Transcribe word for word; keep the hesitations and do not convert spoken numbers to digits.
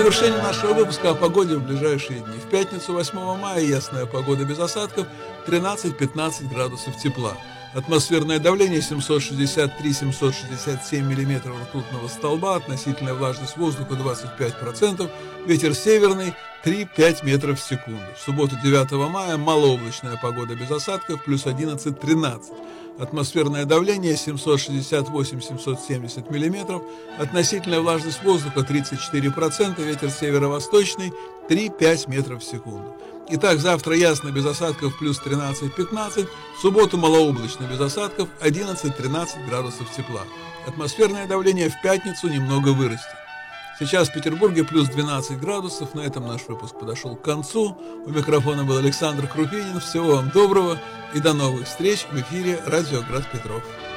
В завершение нашего выпуска о погоде в ближайшие дни. В пятницу, восьмого мая, ясная погода без осадков, тринадцать-пятнадцать градусов тепла. Атмосферное давление семьсот шестьдесят три - семьсот шестьдесят семь миллиметров ртутного столба, относительная влажность воздуха двадцать пять процентов, ветер северный три-пять метров в секунду. В субботу, девятого мая, малооблачная погода без осадков, плюс одиннадцать-тринадцать. Атмосферное давление семьсот шестьдесят восемь - семьсот семьдесят миллиметров, относительная влажность воздуха тридцать четыре процента, ветер северо-восточный три-пять метров в секунду. Итак, завтра ясно без осадков, плюс тринадцать-пятнадцать, в субботу малооблачно без осадков, одиннадцать-тринадцать градусов тепла. Атмосферное давление в пятницу немного вырастет. Сейчас в Петербурге плюс двенадцать градусов. На этом наш выпуск подошел к концу. У микрофона был Александр Крупинин. Всего вам доброго и до новых встреч в эфире «Радио Град Петров».